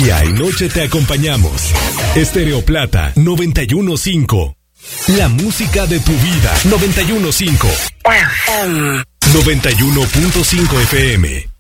Día y noche te acompañamos. Estéreo Plata 91.5. La música de tu vida 91.5. 91.5 FM.